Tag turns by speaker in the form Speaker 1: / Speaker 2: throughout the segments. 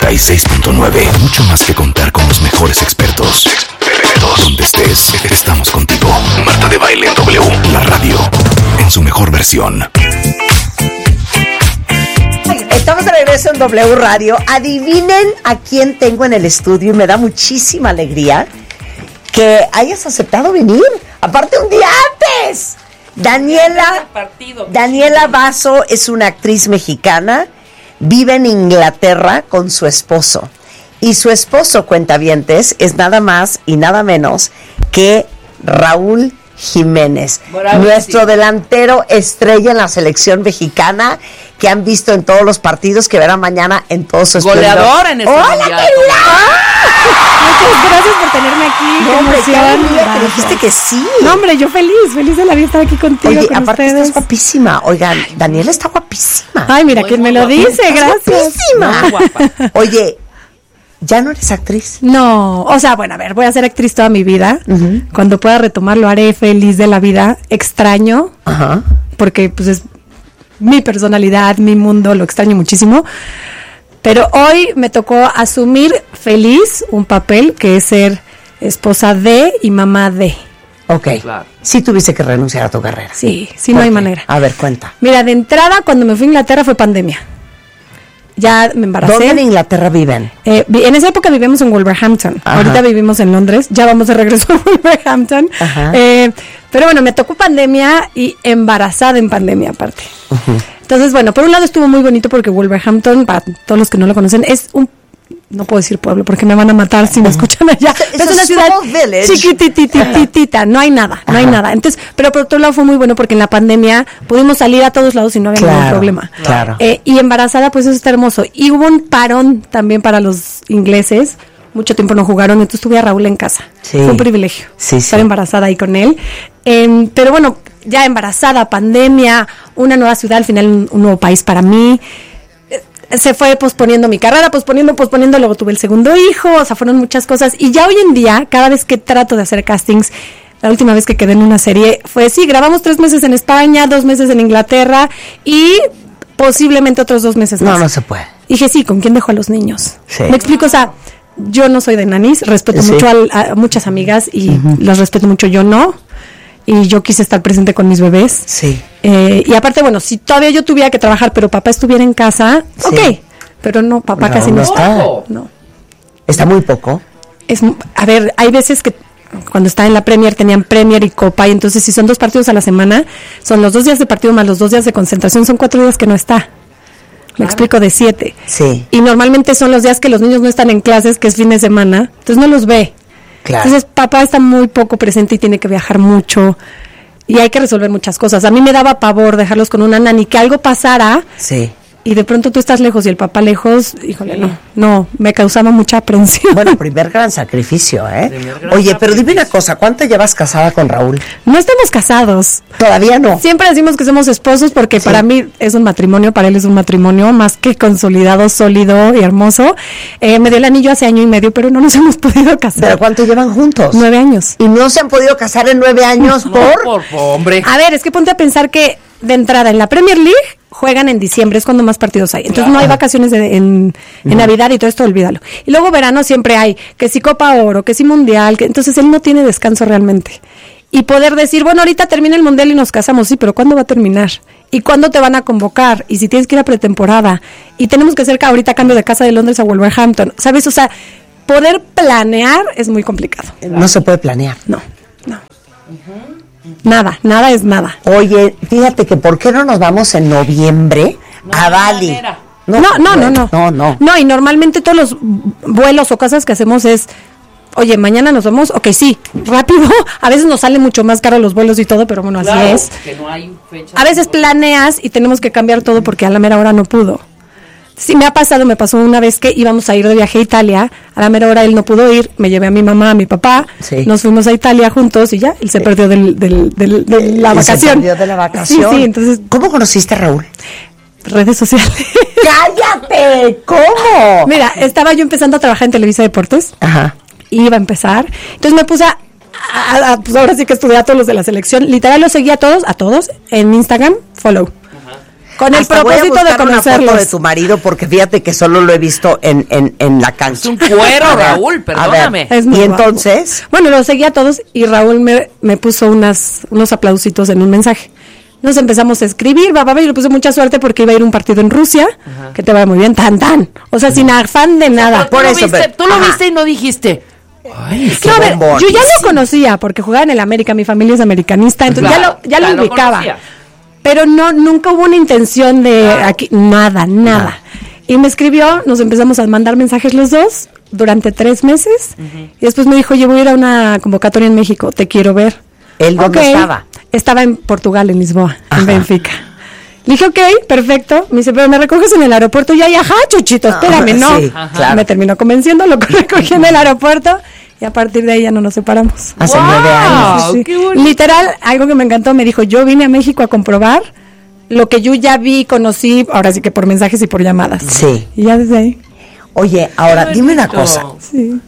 Speaker 1: 96.9. Mucho más que contar con los mejores expertos. Donde estés, estamos contigo. Marta de Baile en W. La radio en su mejor versión.
Speaker 2: Estamos de regreso en W Radio. Adivinen a quién tengo en el estudio y me da muchísima alegría que hayas aceptado venir. Aparte un día antes. Daniela Basso es una actriz mexicana, vive en Inglaterra con su esposo. Y su esposo, cuentavientes, es nada más y nada menos que Raúl Jiménez, nuestro delantero estrella en la selección mexicana, que han visto en todos los partidos, que verán mañana en todo su esplendor.
Speaker 3: Goleador en este mundial.
Speaker 4: Muchas gracias por tenerme aquí.
Speaker 2: No, hombre, qué alegría que dijiste que sí.
Speaker 4: No, hombre, yo feliz de la vida estar aquí contigo.
Speaker 2: Oye,
Speaker 4: con
Speaker 2: aparte
Speaker 4: ustedes.
Speaker 2: estás guapísima. Oigan, Daniela está guapísima.
Speaker 4: Ay, mira,
Speaker 3: Muy,
Speaker 4: quién me
Speaker 3: muy
Speaker 4: lo
Speaker 3: guapa.
Speaker 4: dice,
Speaker 2: Estás
Speaker 4: gracias.
Speaker 2: guapísima.
Speaker 3: Muy guapa.
Speaker 2: Oye, ¿ya no eres actriz?
Speaker 4: No, o sea, bueno, a ver, voy a ser actriz toda mi vida. Cuando pueda retomar lo haré feliz de la vida. Extraño,
Speaker 2: Ajá.
Speaker 4: porque pues es mi personalidad, mi mundo, lo extraño muchísimo. Pero hoy me tocó asumir feliz un papel que es ser esposa de y mamá de.
Speaker 2: Ok.
Speaker 3: Claro.
Speaker 2: Sí tuviste que renunciar a tu carrera.
Speaker 4: Sí, no
Speaker 2: ¿Por
Speaker 4: hay
Speaker 2: qué?
Speaker 4: manera.
Speaker 2: A ver, cuenta.
Speaker 4: Mira, de entrada, cuando me fui a Inglaterra fue pandemia. Ya me embaracé.
Speaker 2: ¿Dónde en Inglaterra viven?
Speaker 4: En esa época vivíamos en Wolverhampton.
Speaker 2: Ajá.
Speaker 4: Ahorita vivimos en Londres. Ya vamos de regreso a Wolverhampton.
Speaker 2: Ajá.
Speaker 4: Pero bueno, me tocó pandemia y embarazada en pandemia aparte. Entonces, bueno, por un lado estuvo muy bonito porque Wolverhampton, para todos los que no lo conocen, es un... No puedo decir pueblo porque me van a matar si me escuchan allá.
Speaker 2: Es
Speaker 4: Es una
Speaker 2: a
Speaker 4: ciudad
Speaker 2: small village.
Speaker 4: chiquititititita, no hay nada. Entonces, pero por otro lado fue muy bueno porque en la pandemia pudimos salir a todos lados y no había ningún problema.
Speaker 2: Claro.
Speaker 4: Y embarazada, pues eso está hermoso. Y hubo un parón también para los ingleses. Mucho tiempo no jugaron, entonces tuve a Raúl en casa.
Speaker 2: Sí.
Speaker 4: Fue un privilegio estar
Speaker 2: Sí.
Speaker 4: embarazada ahí con él. Pero bueno, ya embarazada, pandemia, una nueva ciudad, al final un nuevo país para mí. Se fue posponiendo mi carrera, posponiendo, luego tuve el segundo hijo, o sea, fueron muchas cosas. Y ya hoy en día, cada vez que trato de hacer castings, la última vez que quedé en una serie fue, sí, grabamos 3 meses en España, 2 meses en Inglaterra y posiblemente otros 2 meses más.
Speaker 2: No se puede.
Speaker 4: Dije, sí, ¿con quién dejo a los niños?
Speaker 2: Sí.
Speaker 4: Me explico, o sea, yo no soy de nanís, respeto
Speaker 2: Sí.
Speaker 4: mucho a muchas amigas y las respeto mucho, yo no. Y yo quise estar presente con mis bebés.
Speaker 2: Sí.
Speaker 4: Y aparte, bueno, si todavía yo tuviera que trabajar, pero papá estuviera en casa,
Speaker 2: Sí.
Speaker 4: ok. Pero no, papá
Speaker 2: No,
Speaker 4: casi
Speaker 2: no
Speaker 4: no
Speaker 2: está.
Speaker 4: está. No.
Speaker 2: Está muy poco.
Speaker 4: A ver, hay veces que cuando estaba en la Premier tenían Premier y Copa, y entonces si son 2 partidos a la semana, son los 2 días de partido más los 2 días de concentración, son 4 días que no está. Me explico, de 7.
Speaker 2: Sí.
Speaker 4: Y normalmente son los días que los niños no están en clases, que es fin de semana, entonces no los ve.
Speaker 2: Claro.
Speaker 4: Entonces papá está muy poco presente y tiene que viajar mucho y hay que resolver muchas cosas. A mí me daba pavor dejarlos con una nani, que algo pasara
Speaker 2: Sí.
Speaker 4: y de pronto tú estás lejos y el papá lejos, híjole, no, me causaba mucha aprensión.
Speaker 2: Bueno, primer gran sacrificio, ¿eh?
Speaker 3: Primer gran
Speaker 2: Oye, pero dime
Speaker 3: sacrificio.
Speaker 2: una cosa, ¿cuánto llevas casada con Raúl?
Speaker 4: No estamos casados.
Speaker 2: Todavía no.
Speaker 4: Siempre decimos que somos esposos porque
Speaker 2: Sí.
Speaker 4: para mí es un matrimonio, para él es un matrimonio más que consolidado, sólido y hermoso. Me dio el anillo hace 1 año y medio, pero no nos hemos podido casar.
Speaker 2: ¿Pero cuánto llevan juntos?
Speaker 4: 9 años.
Speaker 2: Y no se han podido casar en 9 años
Speaker 3: No,
Speaker 2: por...
Speaker 3: hombre.
Speaker 4: A ver, es que ponte a pensar que de entrada en la Premier League juegan en diciembre, es cuando más partidos hay. Entonces no hay vacaciones en Navidad y todo esto, olvídalo. Y luego verano siempre hay, que si Copa Oro, que si Mundial, entonces él no tiene descanso realmente. Y poder decir, bueno, ahorita termina el Mundial y nos casamos, sí, pero ¿cuándo va a terminar? ¿Y cuándo te van a convocar? Y si tienes que ir a pretemporada. Y tenemos que hacer ahorita cambio de casa de Londres a Wolverhampton, ¿sabes? O sea, poder planear es muy complicado.
Speaker 2: No se puede planear.
Speaker 4: No. Nada es nada.
Speaker 2: Oye, fíjate que ¿por qué no nos vamos en noviembre a
Speaker 3: hay
Speaker 2: Bali?
Speaker 3: manera.
Speaker 4: No, y normalmente todos los vuelos o cosas que hacemos es, oye, mañana nos vamos, ok, sí, rápido. A veces nos sale mucho más caro los vuelos y todo, pero bueno,
Speaker 3: Claro,
Speaker 4: así es.
Speaker 3: que no hay fecha.
Speaker 4: A veces planeas y tenemos que cambiar todo porque a la mera hora no pudo. Sí, me pasó una vez que íbamos a ir de viaje a Italia, a la mera hora él no pudo ir, me llevé a mi mamá, a mi papá,
Speaker 2: Sí.
Speaker 4: nos fuimos a Italia juntos y ya, él se perdió de la vacación.
Speaker 2: Se perdió de la vacación.
Speaker 4: Sí, entonces,
Speaker 2: ¿Cómo conociste a Raúl?
Speaker 4: redes sociales.
Speaker 2: ¡Cállate! ¿Cómo?
Speaker 4: Mira, estaba yo empezando a trabajar en Televisa Deportes,
Speaker 2: Ajá.
Speaker 4: iba a empezar, entonces me puse pues ahora sí que estudié a todos los de la selección, literal los seguía a todos, en Instagram, follow. Con el
Speaker 2: Hasta
Speaker 4: propósito
Speaker 2: voy a
Speaker 4: de
Speaker 2: buscar una foto
Speaker 4: conocerlos.
Speaker 2: de tu marido porque fíjate que solo lo he visto en la cancha.
Speaker 3: Es un cuero,
Speaker 2: A ver,
Speaker 3: Raúl,
Speaker 2: a ver.
Speaker 3: perdóname.
Speaker 4: Es muy
Speaker 2: Y
Speaker 4: guapo.
Speaker 2: entonces,
Speaker 4: Bueno, los seguí a todos y Raúl me puso unos aplausitos en un mensaje. Nos empezamos a escribir, y le puse mucha suerte porque iba a ir a un partido en Rusia, que te va muy bien, tan. O sea, sin afán de nada.
Speaker 2: por eso,
Speaker 3: Tú lo
Speaker 2: ajá.
Speaker 3: viste y no dijiste. Ay,
Speaker 2: qué
Speaker 4: No, a ver,
Speaker 2: bombón.
Speaker 4: yo ya lo conocía porque jugaba en el América, mi familia es americanista, entonces
Speaker 3: Claro,
Speaker 4: ya lo ubicaba.
Speaker 3: conocía.
Speaker 4: Pero nunca hubo una intención de aquí, nada. Y me escribió, nos empezamos a mandar mensajes los dos durante 3 meses. Y después me dijo, yo voy a ir a una convocatoria en México, te quiero ver.
Speaker 2: ¿Él dónde
Speaker 4: Ok.
Speaker 2: estaba?
Speaker 4: Estaba en Portugal, en Lisboa,
Speaker 2: Ajá.
Speaker 4: en Benfica. Le dije, ok, perfecto. Me dice, pero me recoges en el aeropuerto. Y ajá, Chuchito, espérame, no.
Speaker 2: sí, claro.
Speaker 4: Me terminó convenciendo, lo recogí en el aeropuerto. Y a partir de ahí ya no nos separamos.
Speaker 2: Hace
Speaker 3: Wow.
Speaker 2: 9 años.
Speaker 4: Sí.
Speaker 3: qué bonito.
Speaker 4: Literal, algo que me encantó, me dijo, yo vine a México a comprobar lo que yo ya vi, conocí, ahora sí que por mensajes y por llamadas.
Speaker 2: Sí.
Speaker 4: Y ya desde ahí.
Speaker 2: Oye, ahora
Speaker 3: Qué
Speaker 2: dime una
Speaker 3: bonito.
Speaker 2: cosa.
Speaker 4: Sí.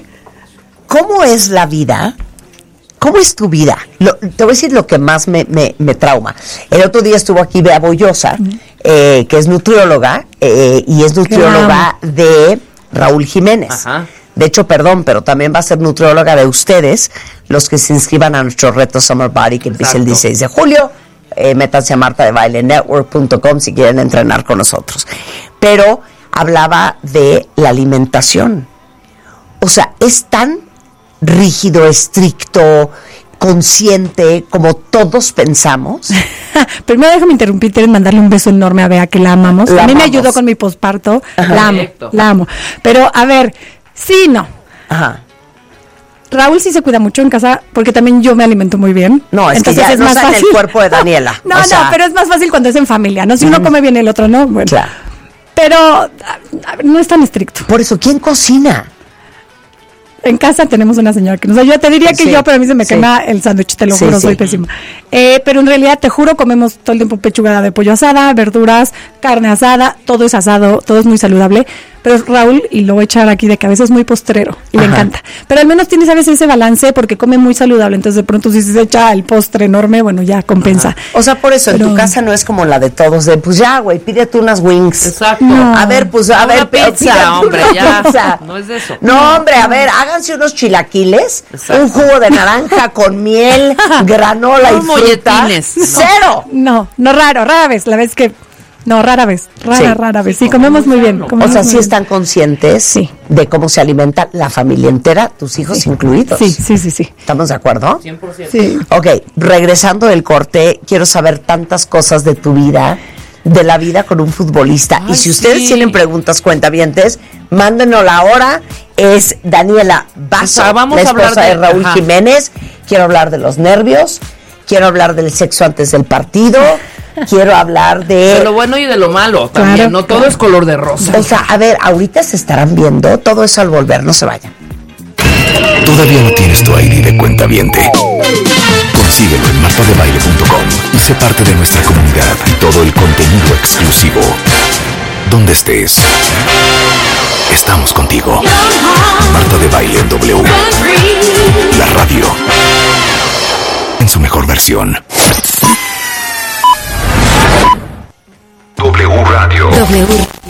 Speaker 2: ¿Cómo es la vida? ¿Cómo es tu vida? Te voy a decir lo que más me trauma. El otro día estuvo aquí Bea Boyosa, que es nutrióloga, y es nutrióloga de Raúl Jiménez.
Speaker 3: Ajá.
Speaker 2: De hecho, perdón, pero también va a ser nutrióloga de ustedes, los que se inscriban a nuestro reto Summer Body, que empieza el
Speaker 3: Exacto.
Speaker 2: 16 de julio. Métanse a martadebailenetwork.com si quieren entrenar con nosotros. Pero hablaba de la alimentación. O sea, es tan rígido, estricto, consciente, como todos pensamos.
Speaker 4: Primero déjame interrumpirte en mandarle un beso enorme a Bea, que la amamos.
Speaker 2: La
Speaker 4: a mí me
Speaker 2: amamos.
Speaker 4: ayudó con mi posparto. La amo,
Speaker 3: Perfecto.
Speaker 4: la amo. Pero, a ver, sí, no.
Speaker 2: Ajá.
Speaker 4: Raúl sí se cuida mucho en casa porque también yo me alimento muy bien.
Speaker 2: No, es
Speaker 4: Entonces
Speaker 2: que ya
Speaker 4: es
Speaker 2: no
Speaker 4: más
Speaker 2: está en el
Speaker 4: fácil.
Speaker 2: cuerpo de Daniela.
Speaker 4: No,
Speaker 2: O sea,
Speaker 4: no, pero es más fácil cuando es en familia, ¿no? Si uno come bien y el otro no, bueno.
Speaker 2: Claro.
Speaker 4: Pero a ver, no es tan estricto.
Speaker 2: Por eso, ¿quién cocina?
Speaker 4: En casa tenemos una señora que nos ayuda. Te diría que
Speaker 2: Sí,
Speaker 4: yo, pero a mí se me
Speaker 2: sí.
Speaker 4: quema el sándwich, te lo
Speaker 2: Sí,
Speaker 4: juro,
Speaker 2: sí.
Speaker 4: soy pésima. Pero en realidad, te juro, comemos todo el tiempo pechuga de pollo asada, verduras, carne asada, todo es asado, todo es muy saludable. Pero Raúl, y lo voy a echar aquí de cabeza, es muy postrero y le
Speaker 2: Ajá.
Speaker 4: encanta. Pero al menos tiene, ¿sabes? Ese balance porque come muy saludable. Entonces, de pronto, si se echa el postre enorme, bueno, ya compensa.
Speaker 2: O sea, por eso, en
Speaker 4: Pero-
Speaker 2: tu casa no es como la de todos, de pues ya, güey, pídete unas wings.
Speaker 3: Exacto.
Speaker 4: No.
Speaker 2: A ver, pues, a
Speaker 3: Una
Speaker 2: ver,
Speaker 3: pizza,
Speaker 2: pídete
Speaker 3: hombre,
Speaker 2: una
Speaker 3: ya.
Speaker 2: pizza.
Speaker 3: No es de eso.
Speaker 2: No, hombre, a ver, háganse unos chilaquiles,
Speaker 3: Exacto.
Speaker 2: un jugo de naranja con miel, granola y
Speaker 3: Unos
Speaker 2: fruta.
Speaker 3: molletines. No.
Speaker 2: ¡Cero!
Speaker 4: No, rara vez, la vez que... No, rara vez,
Speaker 2: Sí.
Speaker 4: rara vez. Sí, comemos muy bien.
Speaker 3: sano.
Speaker 2: O
Speaker 4: comemos
Speaker 2: sea,
Speaker 4: muy
Speaker 2: sí
Speaker 4: bien.
Speaker 2: están conscientes
Speaker 4: Sí.
Speaker 2: de cómo se alimenta la familia entera, tus hijos incluidos.
Speaker 4: Sí.
Speaker 2: ¿Estamos de acuerdo?
Speaker 3: 100%.
Speaker 4: Sí.
Speaker 2: Ok, regresando del corte, quiero saber tantas cosas de tu vida, de la vida con un futbolista.
Speaker 3: Ay,
Speaker 2: y si ustedes
Speaker 3: sí.
Speaker 2: tienen preguntas, cuentavientes, mándenosla ahora. Es Daniela Basso,
Speaker 3: O sea, vamos
Speaker 2: la
Speaker 3: a hablar
Speaker 2: esposa de
Speaker 3: de-
Speaker 2: Raúl
Speaker 3: ajá.
Speaker 2: Jiménez. Quiero hablar de los nervios, quiero hablar del sexo antes del partido, quiero hablar
Speaker 3: De
Speaker 2: de...
Speaker 3: lo bueno y de lo malo también.
Speaker 4: Claro,
Speaker 3: No todo
Speaker 4: claro.
Speaker 3: es color de rosa.
Speaker 2: O sea, a ver, ahorita se estarán viendo todo eso al volver, no se vayan.
Speaker 1: ¿Todavía no tienes tu ID de cuentaviente? Consíguelo en martadebaile.com y sé parte de nuestra comunidad. Todo el contenido exclusivo. Donde estés, estamos contigo. Marta de Baile en W. La radio. En su mejor versión. W Radio.